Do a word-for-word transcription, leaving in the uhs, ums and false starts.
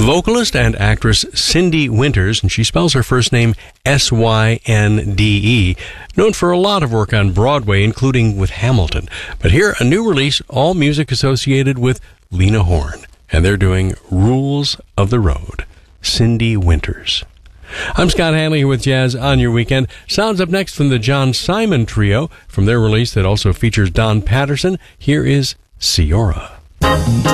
Vocalist and actress Cindy Winters, and she spells her first name S Y N D E, known for a lot of work on Broadway, including with Hamilton. But here, a new release, all music associated with Lena Horne. And they're doing Rules of the Road. Cindy Winters. I'm Scott Hanley here with Jazz on Your Weekend. Sounds up next from the John Simon Trio. From their release that also features Don Patterson, here is Ciora.